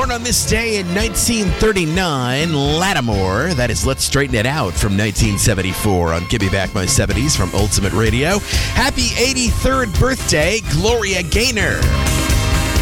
Born on this day in 1939, Lattimore. That is Let's Straighten It Out from 1974 on Give Me Back My 70s from Ultimate Radio. Happy 83rd birthday, Gloria Gaynor.